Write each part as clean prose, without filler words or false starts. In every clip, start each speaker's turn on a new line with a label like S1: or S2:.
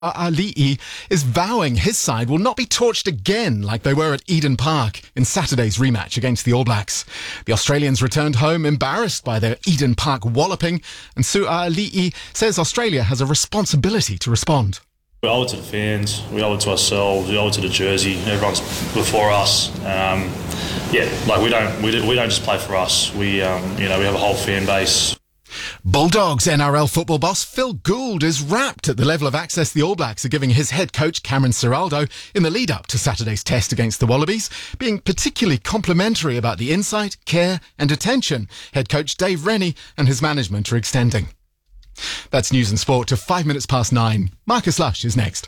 S1: Ali'i is vowing his side will not be torched again like they were at Eden Park in Saturday's rematch against the All Blacks. The Australians returned home embarrassed by their Eden Park walloping, and Ali'i says Australia has a responsibility to respond.
S2: We owe it to the fans, we owe it to ourselves, we owe it to the jersey. Everyone's before us. We don't just play for us. We have a whole fan base.
S1: Bulldogs NRL football boss Phil Gould is rapt at the level of access the All Blacks are giving his head coach Cameron Ciraldo in the lead-up to Saturday's test against the Wallabies, being particularly complimentary about the insight, care and attention head coach Dave Rennie and his management are extending. That's news and sport to 5 minutes past 9. Marcus Lush is next.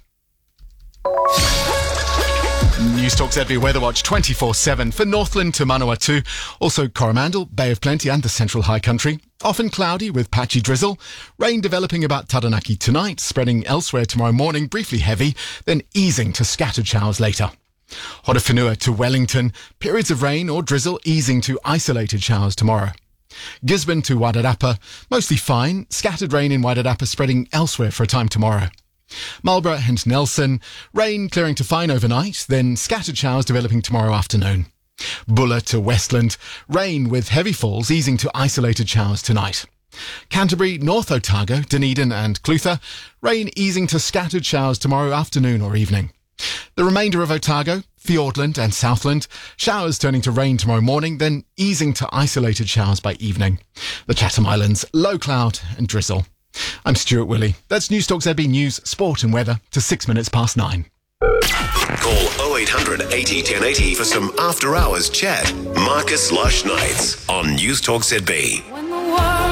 S1: News Talk ZB Weather Watch 24/7 for Northland to Manawatu, also Coromandel, Bay of Plenty and the Central High Country. Often cloudy with patchy drizzle. Rain developing about Taranaki tonight, spreading elsewhere tomorrow morning, briefly heavy, then easing to scattered showers later. Horowhenua to Wellington, periods of rain or drizzle easing to isolated showers tomorrow. Gisborne to Wairarapa, mostly fine, scattered rain in Wairarapa spreading elsewhere for a time tomorrow. Marlborough and Nelson, rain clearing to fine overnight, then scattered showers developing tomorrow afternoon. Bulla to Westland, rain with heavy falls easing to isolated showers tonight. Canterbury, North Otago, Dunedin and Clutha, rain easing to scattered showers tomorrow afternoon or evening. The remainder of Otago, Fiordland and Southland, showers turning to rain tomorrow morning, then easing to isolated showers by evening. The Chatham Islands, low cloud and drizzle. I'm Stuart Willey. That's News Talk ZB News, Sport and Weather to 6 minutes past 9.
S3: Call 0800 80 1080 for some after hours chat. Marcus Lush Nights on News Talk ZB.